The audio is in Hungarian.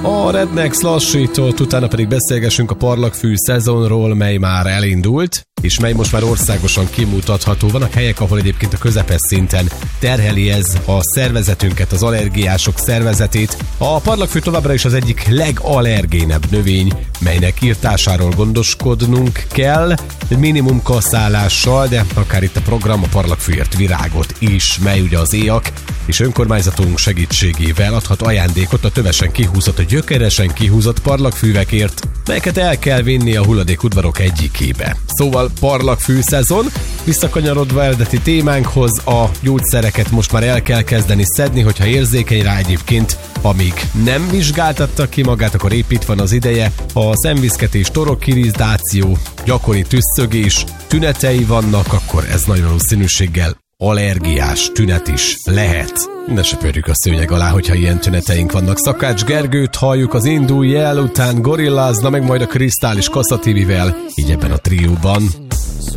a Rednex lassított, utána pedig beszélgessünk a parlagfű szezonról, mely már elindult, és mely most már országosan kimutatható. Vannak helyek, ahol egyébként a közepes szinten terheli ez a szervezetünket, az allergiások szervezetét. A parlagfű továbbra is az egyik legallergénebb növény, melynek írtásáról gondoskodnunk kell, minimum kasszálással, de akár itt a program a parlagfűért virágot is, mely ugye az éjak, és önkormányzatunk segítségével adhat ajándékot a tövesen kihúzott, a gyökeresen kihúzott parlagfűvekért, melyeket el kell vinni a hulladékudvarok egyikébe. Szóval parlagfű szezon, visszakanyarodva eredeti témánkhoz, a gyógyszereket most már el kell kezdeni szedni, hogyha érzékeny rá egyébként, amíg nem vizsgáltatta ki magát, akkor épp itt van az ideje. A szemviszketés, torokkirizdáció, gyakori tüsszögés tünetei vannak, akkor ez nagy valószínűséggel allergiás tünet is lehet. Ne söpörjük a szőnyeg alá, hogyha ilyen tüneteink vannak. Szakács Gergőt halljuk, az Indulj el, után Gorillázna, meg majd a Kristális Kassa TV-vel, így ebben a trióban.